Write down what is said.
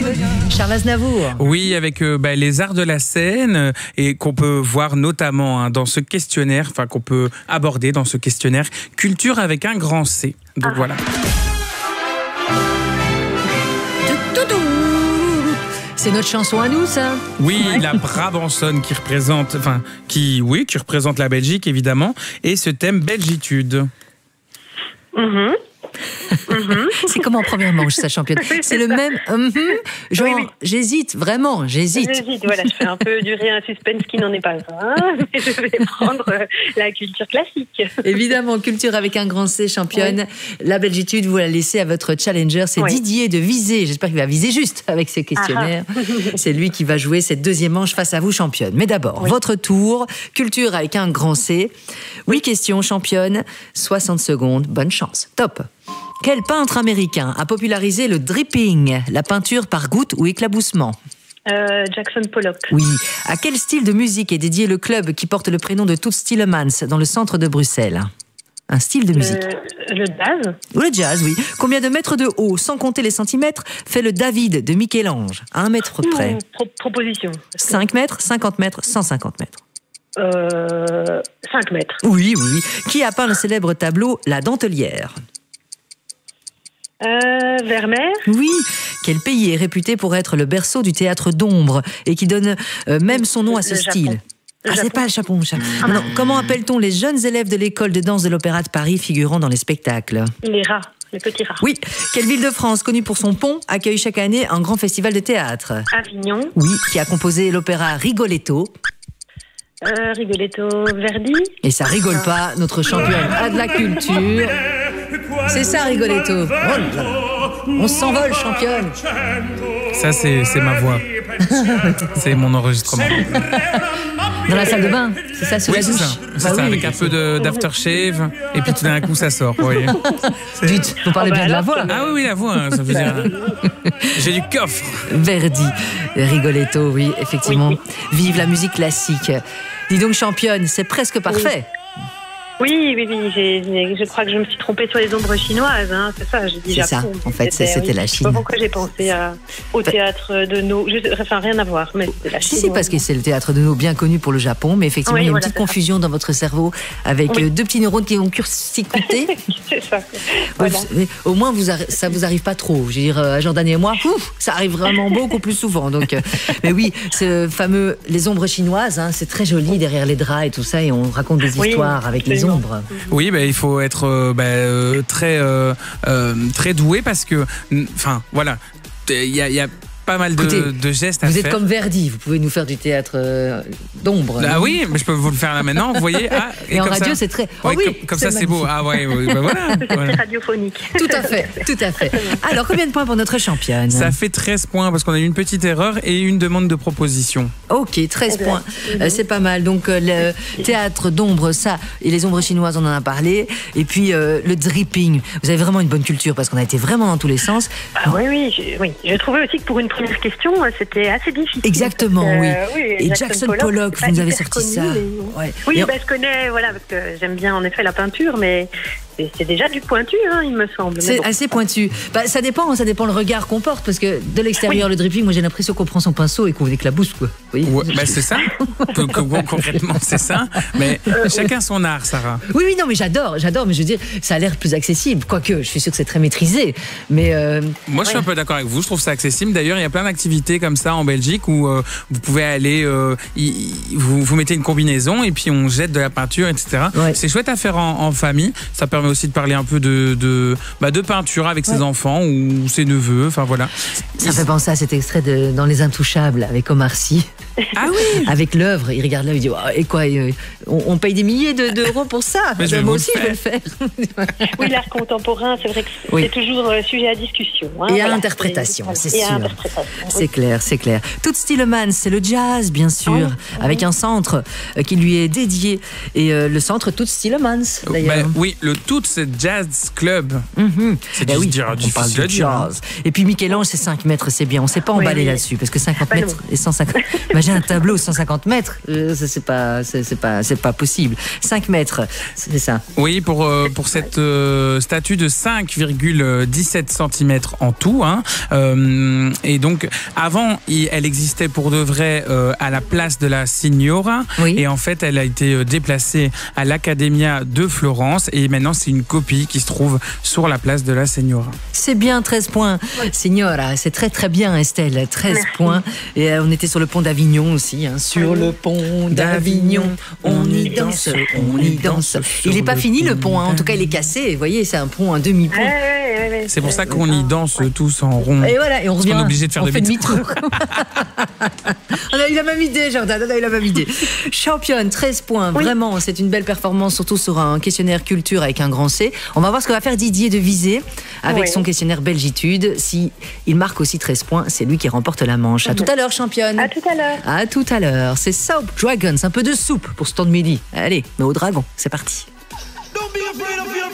Charles Aznavour. Oui, avec les arts de la scène et qu'on peut voir notamment dans ce questionnaire, enfin qu'on peut aborder dans ce questionnaire culture avec un grand C. Donc voilà. C'est notre chanson à nous, ça. Oui, la Brabançonne qui représente, qui représente la Belgique évidemment, et ce thème Belgitude. C'est comme en première manche, sa championne. C'est le même. Genre, j'hésite, vraiment, j'hésite. J'hésite, voilà, je fais un peu durer un suspense qui n'en est pas un, mais je vais prendre la culture classique. Évidemment, culture avec un grand C, championne. La Belgitude, vous la laissez à votre challenger, c'est Didier de Visé. J'espère qu'il va viser juste avec ses questionnaires. C'est lui qui va jouer cette deuxième manche face à vous, championne. Mais d'abord, votre tour, culture avec un grand C. 8 questions, championne, 60 secondes, bonne chance. Top. Quel peintre américain a popularisé le dripping, la peinture par gouttes ou éclaboussement? Jackson Pollock. Oui. À quel style de musique est dédié le club qui porte le prénom de Toots Thielemans dans le centre de Bruxelles? Un style de musique. Le jazz. Ou le jazz, oui. Combien de mètres de haut, sans compter les centimètres, fait le David de Michel-Ange? À 1 mètre près. Proposition. 5 mètres, 50 mètres, 150 mètres. 5 mètres. Oui. Qui a peint le célèbre tableau La Dentelière? Vermeer. Oui. Quel pays est réputé pour être le berceau du théâtre d'ombre et qui donne même son nom à ce style? C'est pas le Japon. Non. Comment appelle-t-on les jeunes élèves de l'école de danse de l'Opéra de Paris figurant dans les spectacles? Les rats, les petits rats. Oui. Quelle ville de France, connue pour son pont, accueille chaque année un grand festival de théâtre? Avignon. Oui. Qui a composé l'opéra Rigoletto? Rigoletto, Verdi. Et ça rigole pas, notre championne a de la culture. C'est ça, Rigoletto. Oh là là. On s'envole, championne. Ça, c'est ma voix. C'est mon enregistrement. Dans la salle de bain, c'est ça, sous la douche. C'est ça, avec un peu d'aftershave, et puis tout d'un coup, ça sort. Oui. Dites, vous parlez bien de la voix. Ah oui, la voix, ça veut dire. J'ai du coffre. Verdi, Rigoletto, oui, effectivement. Vive la musique classique. Dis donc, championne, c'est presque parfait. Oui, je crois que je me suis trompée sur les ombres chinoises, c'est ça, j'ai dit Japon. C'est ça, en fait, c'était la Chine. Je sais pas pourquoi j'ai pensé au théâtre de No, enfin rien à voir, mais c'est la Chine. Si, parce que c'est le théâtre de No bien connu pour le Japon, mais effectivement, il y a une petite confusion dans votre cerveau avec 2 petits neurones qui vont court-circuiter. C'est ça. Voilà. Au moins, ça vous arrive pas trop. Je veux dire, Jordan et moi, ça arrive vraiment beaucoup plus souvent. Donc, mais oui, ce fameux Les ombres chinoises, c'est très joli derrière les draps et tout ça, et on raconte des histoires avec les ombres. Oui, il faut être très doué parce que, voilà, il y a pas mal de gestes à faire. Vous êtes comme Verdi, vous pouvez nous faire du théâtre d'ombre. Ah oui, mais je peux vous le faire là maintenant, vous voyez. Et en radio, c'est très... comme ça, c'est beau. Ah ouais, voilà. C'est radiophonique. Tout à fait. Alors, combien de points pour notre championne? Ça fait 13 points, parce qu'on a eu une petite erreur et une demande de proposition. Ok, 13 points. C'est pas mal. Donc, le théâtre d'ombre, ça, et les ombres chinoises, on en a parlé. Et puis, le dripping. Vous avez vraiment une bonne culture, parce qu'on a été vraiment dans tous les sens. Oui. J'ai trouvé aussi que pour une première question, c'était assez difficile. Exactement, oui. Et Jackson Pollock, vous nous avez sorti ça. Oui, je connais, parce que j'aime bien en effet la peinture, mais c'est déjà du pointu, il me semble. C'est assez pointu. Ça dépend le regard qu'on porte, parce que de l'extérieur, le dripping, moi j'ai l'impression qu'on prend son pinceau et qu'on éclabousse, quoi. C'est ça. Concrètement, c'est ça. Mais chacun son art, Sarah. Oui, non, mais j'adore, mais je veux dire, ça a l'air plus accessible. Quoique, je suis sûre que c'est très maîtrisé. Mais moi, je suis un peu d'accord avec vous. Je trouve ça accessible. D'ailleurs, il y a plein d'activités comme ça en Belgique où vous pouvez aller, vous mettez une combinaison et puis on jette de la peinture, etc. C'est chouette à faire en famille. Ça permet aussi de parler un peu de peinture avec ses enfants ou ses neveux. Enfin voilà. Ça fait penser à cet extrait de Dans Les Intouchables avec Omar Sy. Ah oui. Avec l'œuvre, il regarde là, il dit et quoi, on paye des milliers d'euros pour ça. Moi aussi, je vais le faire. Oui, l'art contemporain, c'est vrai que c'est toujours sujet à discussion. Et à interprétation, c'est sûr. C'est clair. Toots Thielemans, c'est le jazz, bien sûr, avec un centre qui lui est dédié. Et le centre Toots Thielemans, d'ailleurs. Oui, le Toots Tut's Jazz Club. C'est oui, difficile de jazz. Et puis Michel-Ange, c'est 5 mètres, c'est bien. On ne s'est pas emballé là-dessus parce que 50 mètres et 150. Imagine un tableau 150 mètres, c'est pas possible. 5 mètres, c'est ça. Oui, pour cette statue de 5,17 cm en tout. Et donc, avant, elle existait pour de vrai à la place de la Signora. Oui. Et en fait, elle a été déplacée à l'Accademia de Florence. Et maintenant, c'est une copie qui se trouve sur la place de la Signora. C'est bien, 13 points. Signora, c'est très très bien, Estelle. 13 points. Et on était sur le pont d'Avignon aussi. Sur le pont d'Avignon, on y danse, on y danse. Il n'est pas fini le pont, en tout cas il est cassé. Vous voyez, c'est un pont, un demi-pont. C'est pour ça qu'on y danse tous en rond. Et voilà, et on revient. On est obligé de faire demi-tour. On a eu la même idée, Jordan, on a eu la même idée. Championne, 13 points, vraiment, c'est une belle performance, surtout sur un questionnaire culture avec un grand C. On va voir ce que va faire Didier de Visé avec son questionnaire Belgitude. Si il marque aussi 13 points, c'est lui qui remporte la manche. À tout à l'heure, championne. À tout à l'heure. À tout à l'heure. C'est Soap Dragons, un peu de soupe pour ce temps de midi. Allez, mais au dragon, c'est parti.